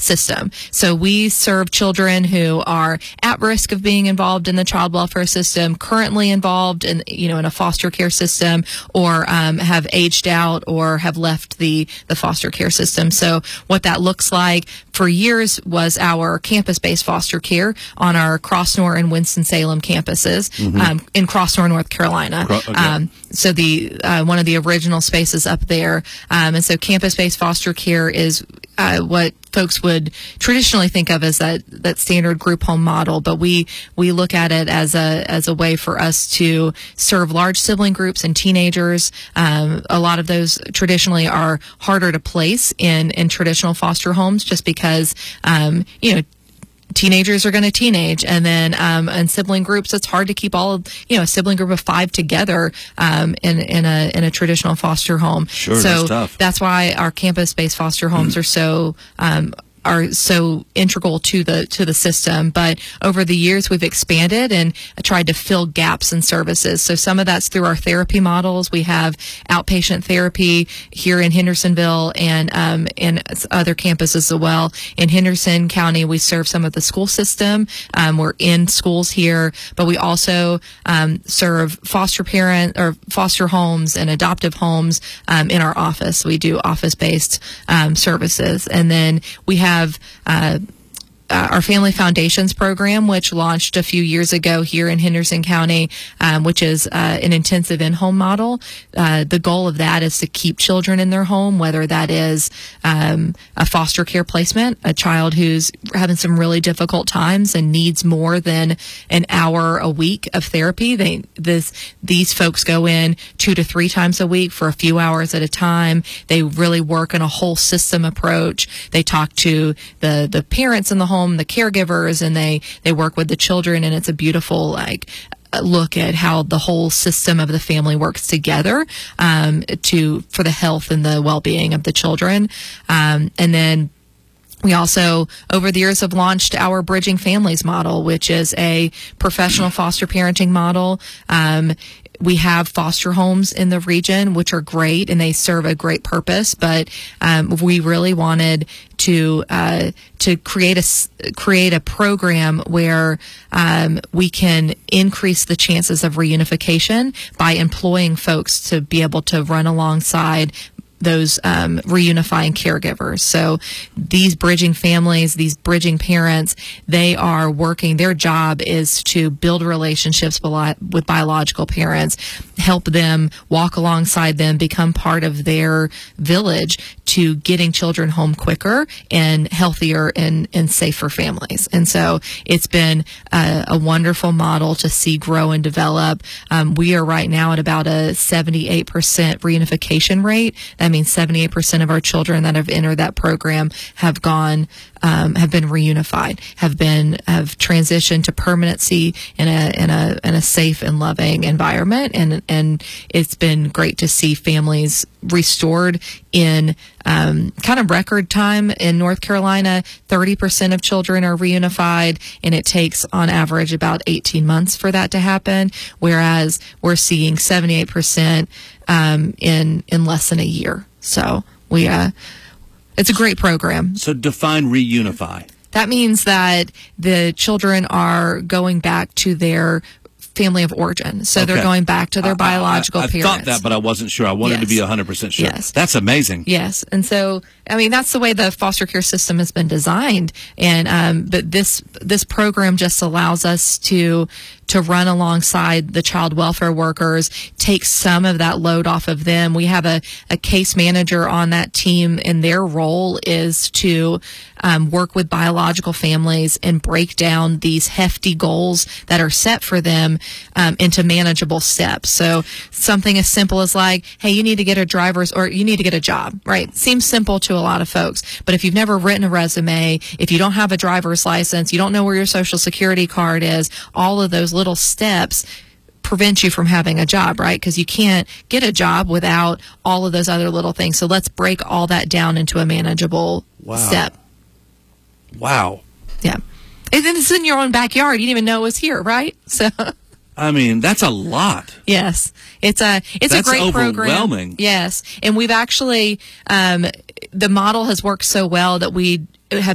system. So we serve children who are at risk of being involved in the child welfare system, currently involved in, in a foster care system, or have aged out or have left the foster care system. So what that looks like for years was our campus-based foster care on our Crossnor and Winston-Salem campuses, in Crossnor, North Carolina. So the one of the original spaces up there. And so campus-based foster care is what folks would traditionally think of as that standard group home model, but we look at it as a way for us to serve large sibling groups and teenagers. A lot of those traditionally are harder to place in traditional foster homes, just because teenagers are going to teenage, and then in sibling groups, it's hard to keep all of a sibling group of 5 together in a traditional foster home. Sure, so that's tough. That's why our campus-based foster homes are so integral to the system. But over the years, we've expanded and tried to fill gaps in services. So some of that's through our therapy models. We have outpatient therapy here in Hendersonville and other campuses as well. In Henderson County, we serve some of the school system. We're in schools here, but we also serve foster parent or foster homes and adoptive homes in our office. We do office-based services, and then we have our Family Foundations program, which launched a few years ago here in Henderson County, which is an intensive in-home model. The goal of that is to keep children in their home, whether that is a foster care placement, a child who's having some really difficult times and needs more than an hour a week of therapy. These folks go in 2 to 3 times a week for a few hours at a time. They really work in a whole system approach. They talk to the parents in the home, the caregivers, and they work with the children, and it's a beautiful look at how the whole system of the family works together for the health and the well-being of the children. And then we also, over the years, have launched our Bridging Families model, which is a professional foster parenting model. We have foster homes in the region, which are great, and they serve a great purpose. But we really wanted to create a program where we can increase the chances of reunification by employing folks to be able to run alongside those reunifying caregivers. So these bridging families, these bridging parents, they are working, their job is to build relationships with biological parents, help them, walk alongside them, become part of their village to getting children home quicker and healthier and safer families. And so it's been a wonderful model to see grow and develop. We are right now at about a 78% reunification rate. That means 78% of our children that have entered that program have been reunified, have transitioned to permanency in a safe and loving environment, and it's been great to see families restored in kind of record time. In North Carolina, 30% of children are reunified, and it takes on average about 18 months for that to happen, whereas we're seeing 78% in less than a year. So it's a great program. So define reunify. That means that the children are going back to their family of origin. So they're going back to their biological parents. I thought that, but I wasn't sure. I wanted to be 100% sure. Yes. That's amazing. Yes. And so, that's the way the foster care system has been designed. And, but this program just allows us to run alongside the child welfare workers, take some of that load off of them. We have a case manager on that team, and their role is to work with biological families and break down these hefty goals that are set for them into manageable steps. So something as simple as like, hey, you need to get you need to get a job, right? Seems simple to a lot of folks, but if you've never written a resume, if you don't have a driver's license, you don't know where your social security card is, all of those little steps prevent you from having a job, right? Because you can't get a job without all of those other little things. So let's break all that down into a manageable step. Wow. Yeah. And then it's in your own backyard. You didn't even know it was here, right? So that's a lot. Yes. It's a great program. Overwhelming. Yes. And we've actually the model has worked so well that we have